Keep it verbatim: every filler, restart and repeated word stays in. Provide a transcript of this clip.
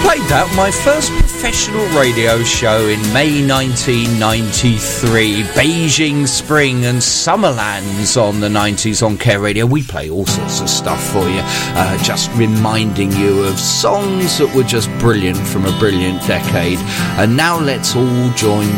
played that on my first professional radio show in May nineteen ninety-three. Beijing Spring and Summerlands on the nineties on Care Radio. We play all sorts of stuff for you, uh, just reminding you of songs that were just brilliant from a brilliant decade. And now let's all join